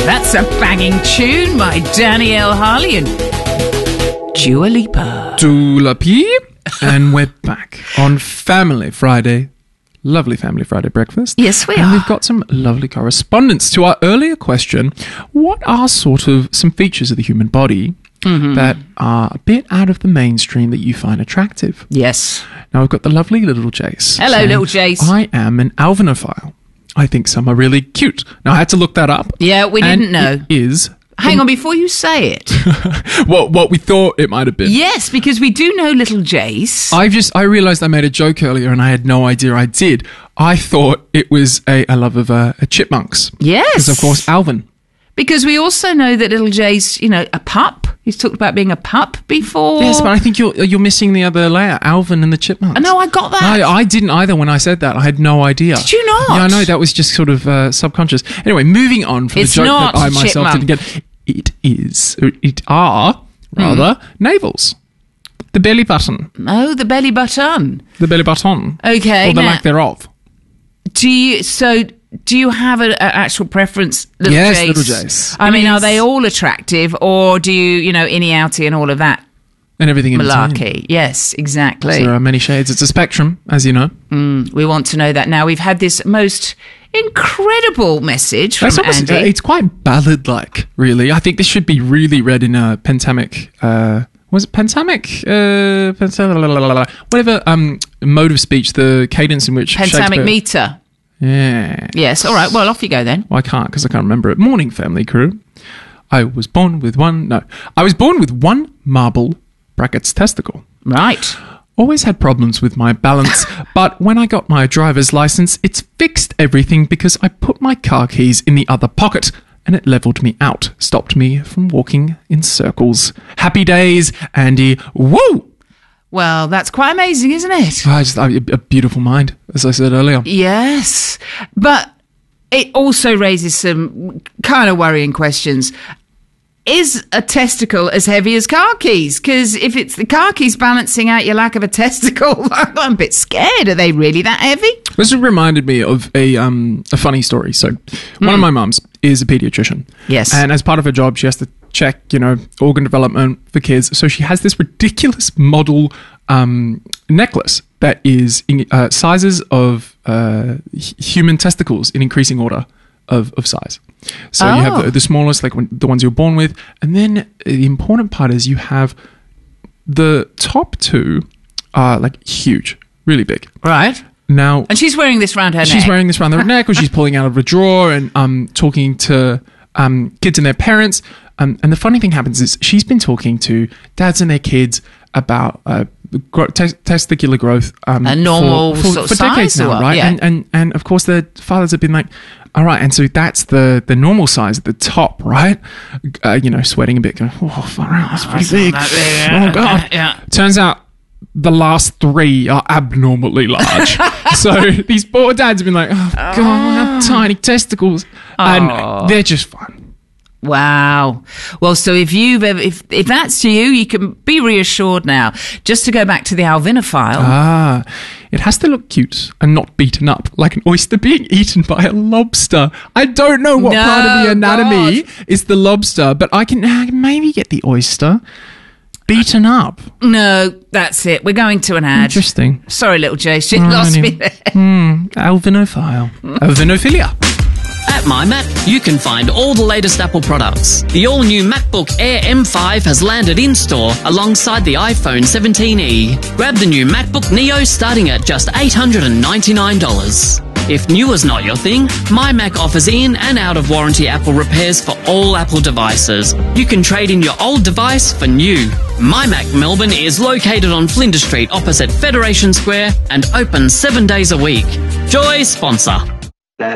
That's a banging tune by Danielle Harley and Dua Lipa. Dua Lipa. And we're back on Family Friday. Lovely Family Friday breakfast. Yes, we are. And we've got some lovely correspondence to our earlier question. What are sort of some features of the human body that are a bit out of the mainstream that you find attractive? Yes. Now, we've got the lovely little Jace. Hello, saying, little Jace. I am an alvinophile. I think some are really cute. Now, I had to look that up. Yeah, we didn't know. It is... Hang on, before you say it. what we thought it might have been. Yes, because we do know little Jace. I realised I made a joke earlier and I had no idea I did. I thought it was a love of chipmunks. Yes. Because, of course, Alvin. Because we also know that little Jace, a pup. He's talked about being a pup before. Yes, but I think you're missing the other layer, Alvin and the chipmunks. No, I got that. I didn't either when I said that. I had no idea. Did you not? Yeah, I know. That was just sort of subconscious. Anyway, moving on from It's the joke not that I myself chipmunk. didn't get. It are, navels. The belly button. Oh, the belly button. The belly button. Okay. Or the now, lack thereof. Do you have an actual preference, little Yes, Jace? little Jace. I mean, are they all attractive, or do you, innie outie and all of that And everything in between. malarkey? Yes, exactly. So there are many shades. It's a spectrum, as you know. We want to know that. Now, we've had this most incredible message from Andy. It's quite ballad-like, really. I think this should be really read in a pentamic... was it pentamic? Whatever mode of speech, the cadence in which Pentamic Shakespeare... meter. Yeah. Yes, all right. Well, off you go then. Well, I can't because I can't remember it. Morning, family crew. I was born with one marble (brackets testicle). Right. Always had problems with my balance, but when I got my driver's license, it's fixed everything because I put my car keys in the other pocket and it leveled me out, stopped me from walking in circles. Happy days, Andy. Woo! Well, that's quite amazing, isn't it? A beautiful mind, as I said earlier. Yes. But it also raises some kind of worrying questions. Is a testicle as heavy as car keys? Because if it's the car keys balancing out your lack of a testicle, I'm a bit scared. Are they really that heavy? This reminded me of a funny story. So, one of my mums is a pediatrician. Yes. And as part of her job, she has to check, organ development for kids. So she has this ridiculous model necklace that is in sizes of human testicles in increasing order of size. So you have the smallest, like the ones you're born with. And then the important part is you have the top two are like huge, really big. Right. Now, And she's wearing this round her neck. she's wearing this around her neck, or she's pulling out of a drawer and talking to kids and their parents. And the funny thing happens is she's been talking to dads and their kids about testicular growth a normal for sort of decades size, now, right? Yeah. And of course the fathers have been like, all right, and so that's the normal size at the top, right? Sweating a bit, going, oh, far out, that's pretty big. Oh god. Yeah. Turns out the last three are abnormally large. So these poor dads have been like, oh god, I have tiny testicles, and they're just fun. Wow. Well, so if that's you, you can be reassured now. Just to go back to the alvinophile. It has to look cute and not beaten up, like an oyster being eaten by a lobster. I don't know what part of the anatomy is the lobster, but I can maybe get the oyster beaten up. No, that's it. We're going to an ad. Interesting. Sorry, little Jace. You lost me there. Alvinophile. Alvinophilia. At MyMac, you can find all the latest Apple products. The all-new MacBook Air M5 has landed in-store alongside the iPhone 17e. Grab the new MacBook Neo starting at just $899. If new is not your thing, MyMac offers in and out-of-warranty Apple repairs for all Apple devices. You can trade in your old device for new. MyMac Melbourne is located on Flinders Street opposite Federation Square and open 7 days a week. Joy sponsor.